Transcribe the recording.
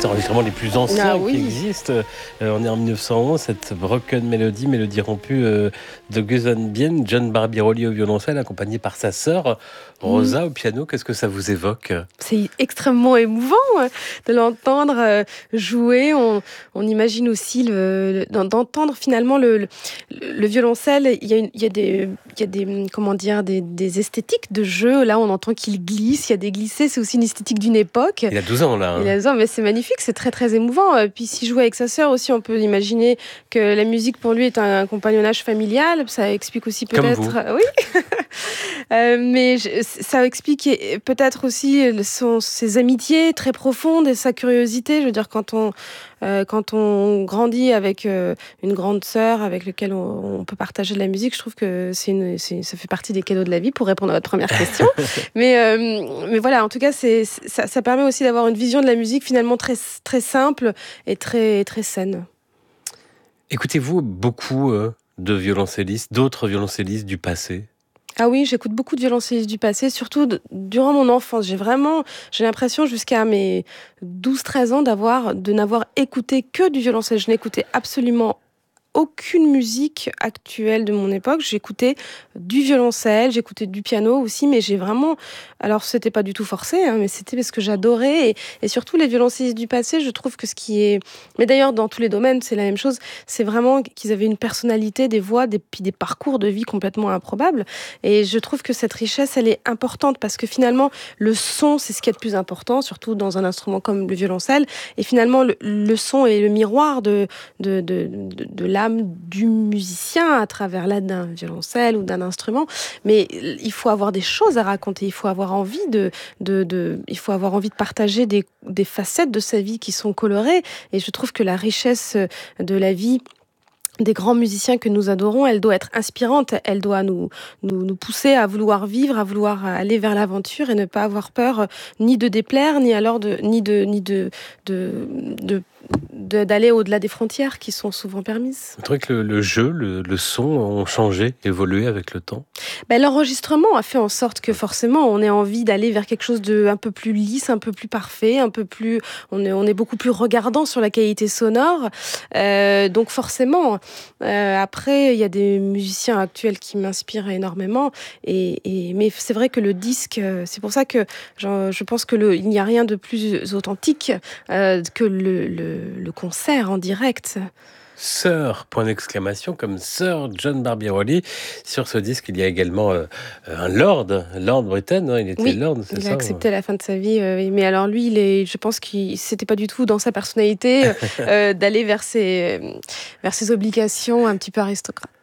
des enregistrements les plus anciens oui. qui existent. On est en 1911, cette Broken Melody, mélodie rompue de Gus Van Bien, John Barbirolli au violoncelle, accompagné par sa sœur Rosa au piano. Qu'est-ce que ça vous évoque? C'est extrêmement émouvant de l'entendre jouer. On imagine aussi d'entendre finalement le violoncelle. Il y a des comment dire, des esthétiques de jeu. Là, on entend qu'il glisse. Il y a des glissés. C'est aussi une esthétique d'une époque. Il a 12 ans là. Il a 12 ans, mais c'est magnifique. C'est très très émouvant. Puis s'il joue avec sa sœur aussi, on peut imaginer que la musique pour lui est un compagnonnage familial. Ça explique aussi peut-être. Comme vous. Oui. Mais ça explique peut-être aussi ses amitiés très profondes et sa curiosité. Je veux dire, quand on grandit avec une grande sœur avec laquelle on peut partager de la musique, je trouve que ça fait partie des cadeaux de la vie, pour répondre à votre première question. mais voilà, en tout cas, ça permet aussi d'avoir une vision de la musique finalement très, très simple et très, très saine. Écoutez-vous beaucoup de violoncellistes, d'autres violoncellistes du passé? Ah oui, j'écoute beaucoup de violoncellistes du passé, surtout durant mon enfance. J'ai l'impression jusqu'à mes 12-13 ans de n'avoir écouté que du violoncelle. Je n'écoutais absolument aucune musique actuelle de mon époque. J'écoutais du violoncelle, j'écoutais du piano aussi, mais alors c'était pas du tout forcé, mais c'était parce que j'adorais, et surtout les violoncellistes du passé, je trouve que mais d'ailleurs dans tous les domaines, c'est la même chose, c'est vraiment qu'ils avaient une personnalité, des voix, puis des parcours de vie complètement improbables, et je trouve que cette richesse, elle est importante, parce que finalement, le son, c'est ce qui est le plus important, surtout dans un instrument comme le violoncelle, et finalement, le son est le miroir de l'âme du musicien à travers l'aide d'un violoncelle ou d'un instrument, mais il faut avoir des choses à raconter, il faut avoir envie il faut avoir envie de partager des facettes de sa vie qui sont colorées, et je trouve que la richesse de la vie des grands musiciens que nous adorons, elle doit être inspirante, elle doit nous pousser à vouloir vivre, à vouloir aller vers l'aventure et ne pas avoir peur ni de déplaire, ni alors d'aller au-delà des frontières qui sont souvent permises. Vous trouvez que le jeu, le son ont changé, évolué avec le temps? L'enregistrement a fait en sorte que forcément on ait envie d'aller vers quelque chose de un peu plus lisse, un peu plus parfait, on est beaucoup plus regardant sur la qualité sonore. Donc forcément, après il y a des musiciens actuels qui m'inspirent énormément, mais c'est vrai que le disque, c'est pour ça que je pense que il n'y a rien de plus authentique que le concert en direct. Sœur, point d'exclamation, comme Sir John Barbirolli. Sur ce disque, il y a également un Lord Britain, il était Oui, Lord, c'est il ça? a accepté à la fin de sa vie. Oui. Mais alors lui, je pense qu'il c'était pas du tout dans sa personnalité d'aller vers ses obligations un petit peu aristocrates.